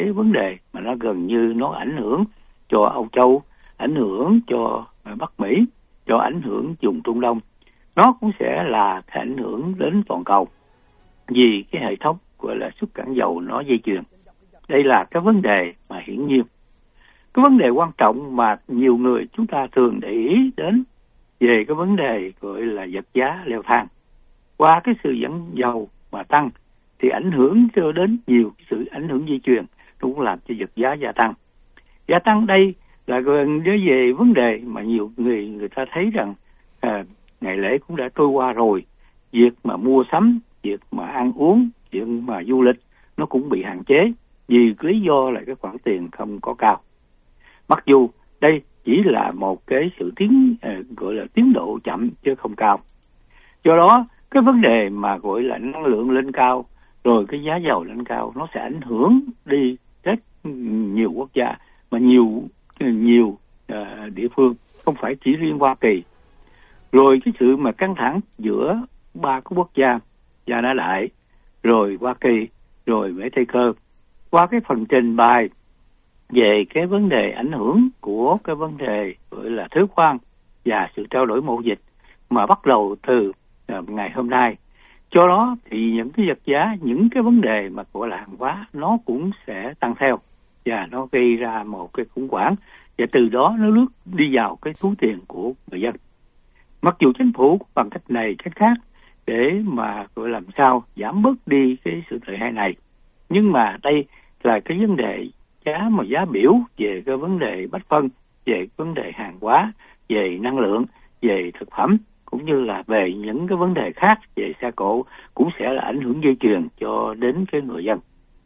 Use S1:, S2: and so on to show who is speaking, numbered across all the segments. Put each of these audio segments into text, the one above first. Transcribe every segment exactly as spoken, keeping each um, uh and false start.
S1: cái vấn đề mà nó gần như nó ảnh hưởng cho Âu Châu, ảnh hưởng cho Bắc Mỹ, cho ảnh hưởng vùng Trung Đông. Nó cũng sẽ là cái ảnh hưởng đến toàn cầu vì cái hệ thống gọi là xuất cảng dầu nó dây chuyền. Đây là cái vấn đề mà hiển nhiên. Cái vấn đề quan trọng mà nhiều người chúng ta thường để ý đến về cái vấn đề gọi là vật giá leo thang. Qua cái sự dẫn dầu mà tăng thì ảnh hưởng cho đến nhiều sự ảnh hưởng dây chuyền, cũng làm cho vật giá gia tăng. Gia tăng đây là gần về vấn đề mà nhiều người người ta thấy rằng à, ngày lễ cũng đã trôi qua rồi, việc mà mua sắm, việc mà ăn uống, việc mà du lịch nó cũng bị hạn chế vì lý do là cái khoản tiền không có cao. Mặc dù đây chỉ là một cái sự tiến uh, gọi là tiến độ chậm chứ không cao. Do đó cái vấn đề mà gọi là năng lượng lên cao rồi cái giá dầu lên cao nó sẽ ảnh hưởng đi rất nhiều quốc gia mà nhiều nhiều uh, địa phương, không phải chỉ riêng Hoa Kỳ. Rồi cái sự mà căng thẳng giữa ba cái quốc gia Gia Đá Đại, rồi Hoa Kỳ, rồi Mỹ Tây Cơ, qua cái phần trình bày về cái vấn đề ảnh hưởng của cái vấn đề gọi là thuế quan và sự trao đổi mậu dịch mà bắt đầu từ uh, ngày hôm nay. Do đó thì những cái vật giá, những cái vấn đề mà gọi là hàng hóa nó cũng sẽ tăng theo và nó gây ra một cái khủng hoảng, và từ đó nó lướt đi vào cái túi tiền của người dân. Mặc dù chính phủ bằng cách này cách khác để mà gọi làm sao giảm bớt đi cái sự tệ hại này, nhưng mà đây là cái vấn đề giá mà giá biểu về cái vấn đề bách phân, về vấn đề hàng hóa, về năng lượng, về thực phẩm, cũng như là về những cái vấn đề khác về xe cộ cũng sẽ là ảnh hưởng dây chuyền cho đến cái người dân.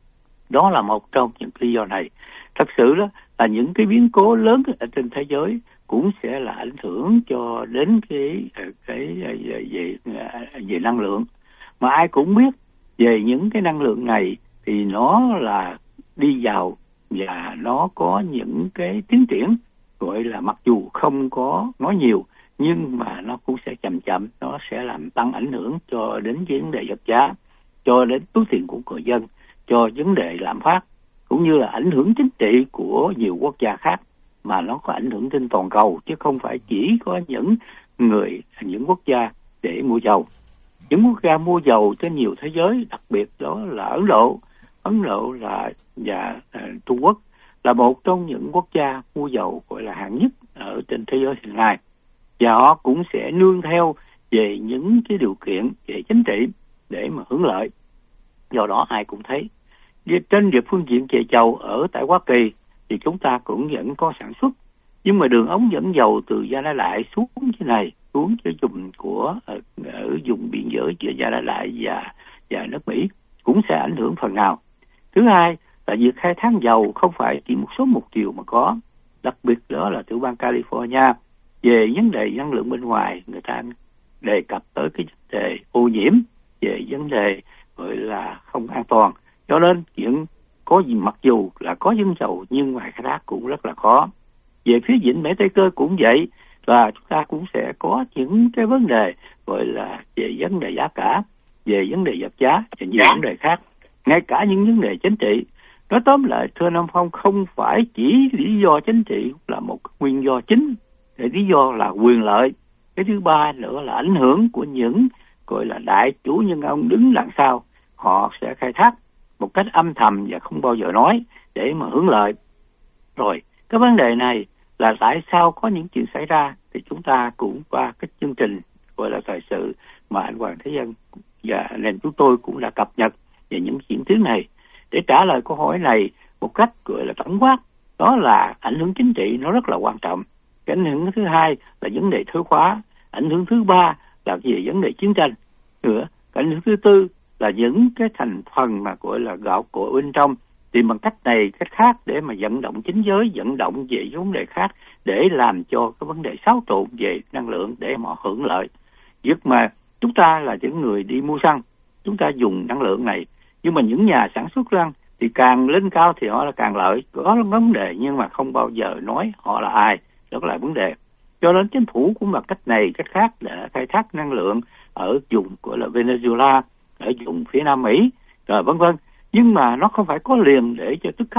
S1: Đó là một trong những lý do này. Thật sự đó là những cái biến cố lớn ở trên thế giới cũng sẽ là ảnh hưởng cho đến cái cái về về năng lượng. Mà ai cũng biết về những cái năng lượng này thì nó là đi vào và nó có những cái tiến triển gọi là mặc dù không có nói nhiều nhưng mà nó cũng sẽ chậm chậm, nó sẽ làm tăng ảnh hưởng cho đến vấn đề vật giá, cho đến túi tiền của người dân, cho vấn đề lạm phát, cũng như là ảnh hưởng chính trị của nhiều quốc gia khác, mà nó có ảnh hưởng trên toàn cầu chứ không phải chỉ có những người, những quốc gia để mua dầu. Những quốc gia mua dầu trên nhiều thế giới, đặc biệt đó là Ấn Độ, Ấn Độ là và uh, Trung Quốc là một trong những quốc gia mua dầu gọi là hạng nhất ở trên thế giới hiện nay, và họ cũng sẽ nương theo về những cái điều kiện về chính trị để mà hưởng lợi. Do đó ai cũng thấy trên việc phương diện về dầu ở tại Hoa Kỳ thì chúng ta cũng vẫn có sản xuất, nhưng mà đường ống dẫn dầu từ Gia Đá Đại xuống thế này, xuống cái vùng của ở, ở vùng biên giới giữa Gia Đá Đại và và nước Mỹ cũng sẽ ảnh hưởng phần nào. Thứ hai là việc khai thác dầu không phải chỉ một số một chiều mà có, đặc biệt đó là tiểu bang California về vấn đề năng lượng bên ngoài, người ta đề cập tới cái vấn đề ô nhiễm, về vấn đề gọi là không an toàn. Cho nên chuyện có gì mặc dù là có dân dầu nhưng mà khai thác cũng rất là khó. Về phía vịnh Mỹ Tây Cơ cũng vậy, là chúng ta cũng sẽ có những cái vấn đề gọi là về vấn đề giá cả, về vấn đề vật giá và nhiều vấn đề khác, ngay cả những vấn đề chính trị. Nói tóm lại, thưa Nam Phong, không phải chỉ lý do chính trị là một nguyên do chính, để lý do là quyền lợi. Cái thứ ba nữa là ảnh hưởng của những gọi là đại chủ nhân ông đứng đằng sau, họ sẽ khai thác một cách âm thầm và không bao giờ nói để mà hưởng lợi. Rồi cái vấn đề này là tại sao có những chuyện xảy ra thì chúng ta cũng qua cái chương trình gọi là thời sự mà anh Hoàng Thế Dân và nên chúng tôi cũng đã cập nhật về những diễn tiến này. Để trả lời câu hỏi này một cách gọi là tổng quát, đó là ảnh hưởng chính trị nó rất là quan trọng. Cái ảnh hưởng thứ hai là vấn đề thuế khóa, ảnh hưởng thứ ba là về vấn đề chiến tranh nữa, cái ảnh hưởng thứ tư là những cái thành phần mà gọi là gạo cội bên trong, thì bằng cách này cách khác để mà vận động chính giới, vận động về vấn đề khác để làm cho cái vấn đề xáo trộn về năng lượng để mà hưởng lợi. Việc mà chúng ta là những người đi mua xăng, chúng ta dùng năng lượng này, nhưng mà những nhà sản xuất xăng thì càng lên cao thì họ là càng lợi. Có vấn đề nhưng mà không bao giờ nói họ là ai, đó là vấn đề. Cho nên chính phủ cũng bằng cách này cách khác để khai thác năng lượng ở vùng gọi là Venezuela, ở vùng phía Nam Mỹ, rồi vân vân. Nhưng mà nó không phải có liền để cho tất cả